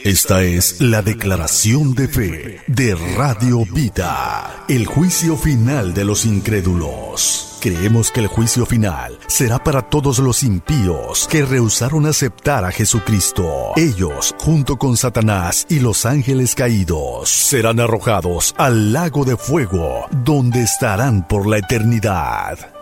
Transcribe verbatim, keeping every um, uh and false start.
Esta es la declaración de fe de Radio Vida, el juicio final de los incrédulos. Creemos que el juicio final será para todos los impíos que rehusaron aceptar a Jesucristo. Ellos, junto con Satanás y los ángeles caídos, serán arrojados al lago de fuego, donde estarán por la eternidad.